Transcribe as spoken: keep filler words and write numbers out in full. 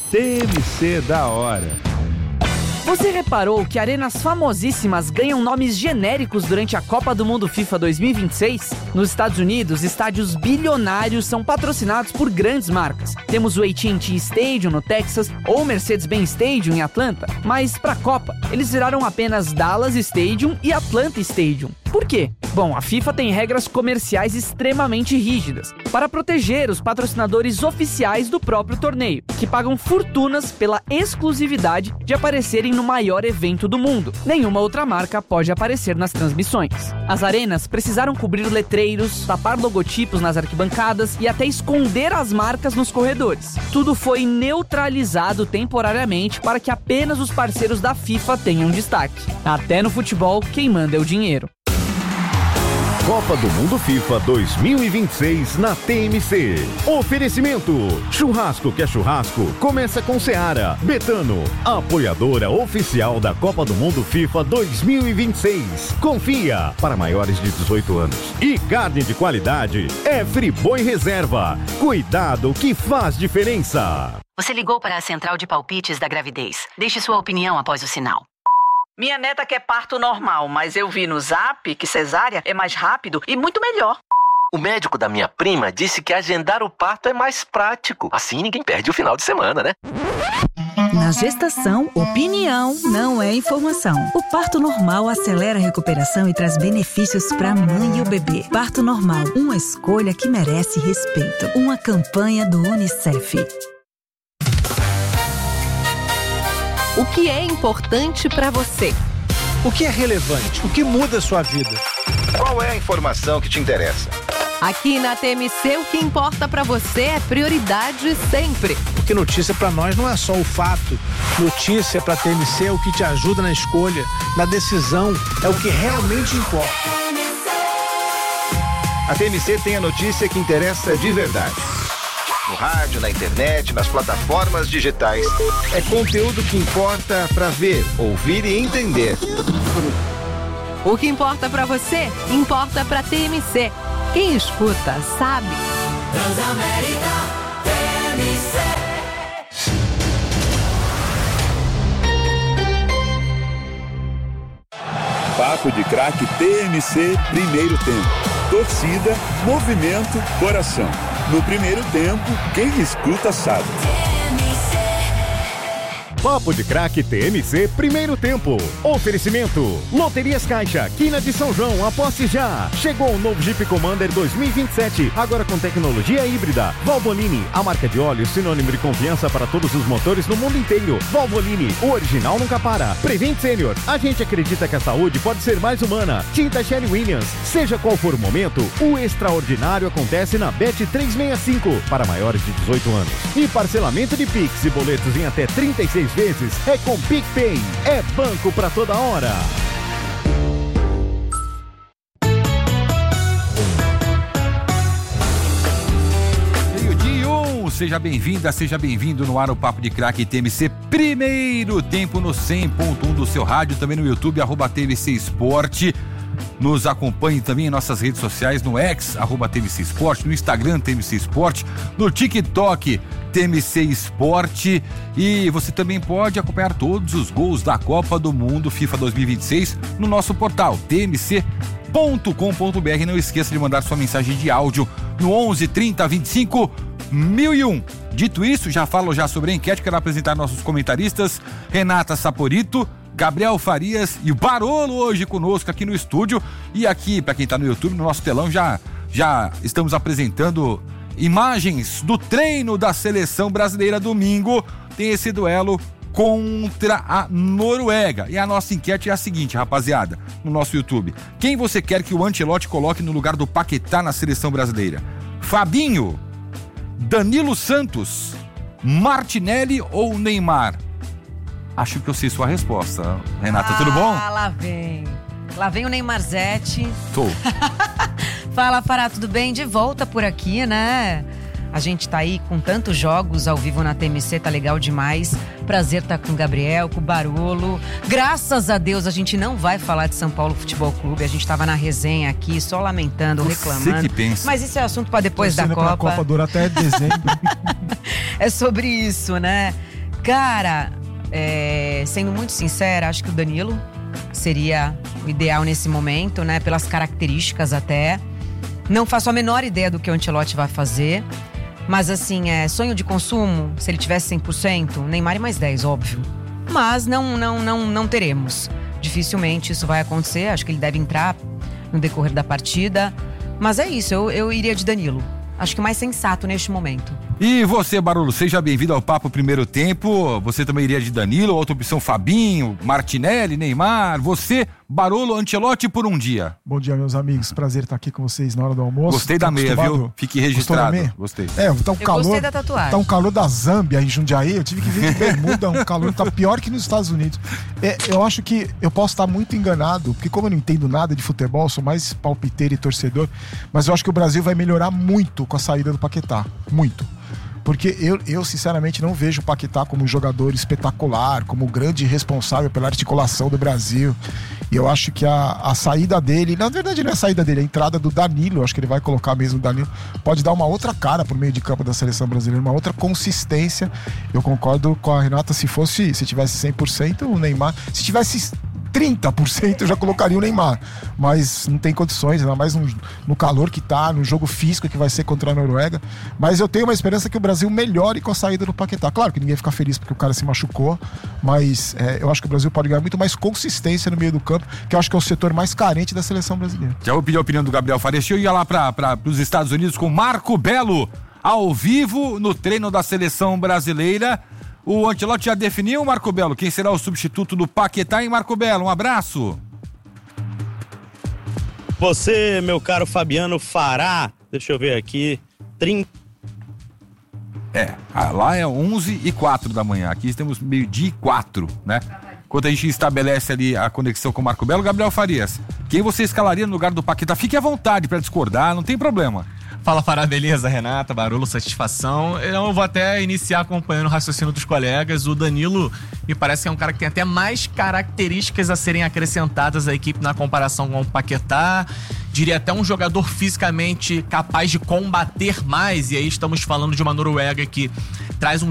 T M C da hora. Você reparou que arenas famosíssimas ganham nomes genéricos durante a Copa do Mundo FIFA dois mil e vinte e seis? Nos Estados Unidos, estádios bilionários são patrocinados por grandes marcas. Temos o A T and T Stadium no Texas ou o Mercedes-Benz Stadium em Atlanta. Mas para a Copa, eles viraram apenas Dallas Stadium e Atlanta Stadium. Por quê? Bom, a FIFA tem regras comerciais extremamente rígidas para proteger os patrocinadores oficiais do próprio torneio, que pagam fortunas pela exclusividade de aparecerem no maior evento do mundo. Nenhuma outra marca pode aparecer nas transmissões. As arenas precisaram cobrir letreiros, tapar logotipos nas arquibancadas e até esconder as marcas nos corredores. Tudo foi neutralizado temporariamente para que apenas os parceiros da FIFA tenham destaque. Até no futebol, quem manda é o dinheiro. Copa do Mundo FIFA dois mil e vinte e seis na T M C. Oferecimento: churrasco que é churrasco, começa com Seara. Betano, apoiadora oficial da Copa do Mundo FIFA dois mil e vinte e seis. Confia, para maiores de dezoito anos. E carne de qualidade é Friboi Reserva. Cuidado que faz diferença. Você ligou para a central de palpites da gravidez. Deixe sua opinião após o sinal. Minha neta quer parto normal, mas eu vi no Zap que cesárea é mais rápido e muito melhor. O médico da minha prima disse que agendar o parto é mais prático. Assim ninguém perde o final de semana, né? Na gestação, opinião não é informação. O parto normal acelera a recuperação e traz benefícios para a mãe e o bebê. Parto normal, uma escolha que merece respeito. Uma campanha do Unicef. O que é importante para você? O que é relevante? O que muda a sua vida? Qual é a informação que te interessa? Aqui na T M C, o que importa para você é prioridade sempre. Porque notícia para nós não é só o fato. Notícia para a T M C é o que te ajuda na escolha, na decisão, é o que realmente importa. A T M C tem a notícia que interessa de verdade. No rádio, na internet, nas plataformas digitais. É conteúdo que importa para ver, ouvir e entender. O que importa para você, importa para T M C. Quem escuta, sabe. Transamérica T M C. Papo de Craque T M C, primeiro tempo. Torcida, movimento, coração. No primeiro tempo, quem escuta sabe. Papo de Craque T M C, primeiro tempo. Oferecimento: Loterias Caixa, Quina de São João, aposte já. Chegou o novo Jeep Commander dois mil e vinte e sete, agora com tecnologia híbrida. Valvoline, a marca de óleo sinônimo de confiança para todos os motores no mundo inteiro. Valvoline, o original nunca para. Prevent Senior, a gente acredita que a saúde pode ser mais humana. Tinta Shelly Williams, seja qual for o momento, o extraordinário acontece na Bet trezentos e sessenta e cinco, para maiores de dezoito anos. E parcelamento de Pix e boletos em até trinta e seis vezes é com PicPay. É banco pra toda hora. Meio dia um, seja bem-vinda, seja bem-vindo no ar o Papo de Craque T M C, primeiro tempo no cem ponto um do seu rádio, também no YouTube, arroba T M C Esporte. Nos acompanhe também em nossas redes sociais, no X, arroba T M C Esporte, no Instagram, T M C Esporte, no TikTok, T M C Esporte. E você também pode acompanhar todos os gols da Copa do Mundo FIFA dois mil e vinte e seis no nosso portal, T M C ponto com ponto B R. Não esqueça de mandar sua mensagem de áudio no onze, trinta, vinte e cinco, mil e um. Dito isso, já falo já sobre a enquete, quero apresentar nossos comentaristas, Renata Saporito, Gabriel Farias e o Barolo hoje conosco aqui no estúdio. E aqui, para quem tá no YouTube, no nosso telão, já, já estamos apresentando imagens do treino da seleção brasileira domingo. Tem esse duelo contra a Noruega. E a nossa enquete é a seguinte, rapaziada, no nosso YouTube: quem você quer que o Ancelotti coloque no lugar do Paquetá na seleção brasileira? Fabinho, Danilo Santos, Martinelli ou Neymar? Acho que eu sei sua resposta. Renata, ah, tudo bom? Ah, lá vem. Lá vem o Neymarzete. Tô. Fala, Fará, tudo bem? De volta por aqui, né? A gente tá aí com tantos jogos ao vivo na T M C, tá legal demais. Prazer estar com o Gabriel, com o Barolo. Graças a Deus a gente não vai falar de São Paulo Futebol Clube. A gente tava na resenha aqui, só lamentando, Você reclamando. Que pensa. Mas isso é assunto para depois da Copa. A Copa dura até dezembro. É sobre isso, né? Cara, é, sendo muito sincera, acho que o Danilo seria o ideal nesse momento, né? Pelas características até. Não faço a menor ideia do que o Ancelotti vai fazer. Mas assim, é sonho de consumo, se ele tivesse cem por cento, Neymar e mais dez, óbvio. Mas não, não, não, não teremos. Dificilmente isso vai acontecer, acho que ele deve entrar no decorrer da partida. Mas é isso, eu, eu iria de Danilo. Acho que o mais sensato neste momento. E você, Barolo, seja bem-vindo ao Papo Primeiro Tempo. Você também iria de Danilo, outra opção Fabinho, Martinelli, Neymar. Você, Barolo, Ancelotti por um dia. Bom dia, meus amigos. Prazer estar aqui com vocês na hora do almoço. Gostei da tá meia, viu? Fique registrado. Gostei. É, tá um eu calor. Gostei da tatuagem. Tá um calor da Zâmbia em Jundiaí. Eu tive que vir de bermuda, um calor tá pior que nos Estados Unidos. É, eu acho que eu posso estar muito enganado, porque como eu não entendo nada de futebol, sou mais palpiteiro e torcedor, mas eu acho que o Brasil vai melhorar muito com a saída do Paquetá. Muito. Porque eu, eu, sinceramente, não vejo o Paquetá como um jogador espetacular, como um grande responsável pela articulação do Brasil. E eu acho que a, a saída dele, na verdade não é a saída dele, a entrada do Danilo, acho que ele vai colocar mesmo o Danilo, pode dar uma outra cara pro meio de campo da seleção brasileira, uma outra consistência. Eu concordo com a Renata, se fosse, se tivesse cem por cento o Neymar, se tivesse trinta por cento eu já colocaria o Neymar, mas não tem condições, ainda mais no, no calor que tá, no jogo físico que vai ser contra a Noruega. Mas eu tenho uma esperança que o Brasil melhore com a saída do Paquetá. Claro que ninguém fica feliz porque o cara se machucou, mas é, eu acho que o Brasil pode ganhar muito mais consistência no meio do campo, que eu acho que é o setor mais carente da seleção brasileira. Já vou pedir a opinião do Gabriel Farias. Eu ia lá para os Estados Unidos com Marco Belo, ao vivo no treino da seleção brasileira. O Ancelotti já definiu, Marco Belo, quem será o substituto do Paquetá, hein, Marco Belo? Um abraço. Você, meu caro Fabiano, fará, deixa eu ver aqui, trinta... É, lá é onze e quatro da manhã, aqui temos meio-dia e quatro, né? Enquanto a gente estabelece ali a conexão com o Marco Belo, Gabriel Farias, quem você escalaria no lugar do Paquetá? Fique à vontade para discordar, não tem problema. Fala, Fará, beleza? Renata, Barolo, satisfação. Eu vou até iniciar acompanhando o raciocínio dos colegas. O Danilo me parece que é um cara que tem até mais características a serem acrescentadas à equipe na comparação com o Paquetá. Diria até um jogador fisicamente capaz de combater mais. E aí estamos falando de uma Noruega que traz um